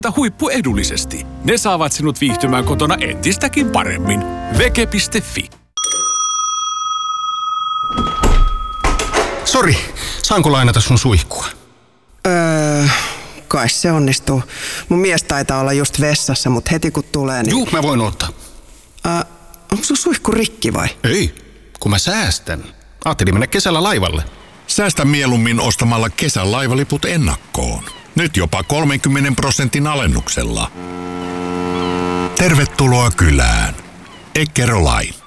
huippuedullisesti. Ne saavat sinut viihtymään kotona entistäkin paremmin. Vege.fi. Sori, saanko lainata sun suihkua? Kai se onnistuu. Mun mies taitaa olla just vessassa, mutta heti kun tulee, niin... Juu, mä voin ottaa. Onko sun suihku rikki vai? Ei, kun mä säästän. Ajattelin mennä kesällä laivalle. Säästä mieluummin ostamalla kesän laivaliput ennakkoon. Nyt jopa 30% alennuksella. Tervetuloa kylään. Eckerö Line.